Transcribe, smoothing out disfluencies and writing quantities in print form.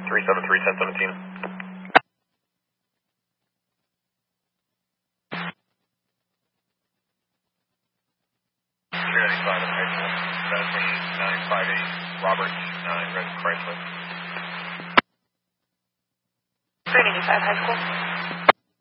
373 1017. 395 in high school. Madison 958, Robert 9, Red Chrysler. 395 high school.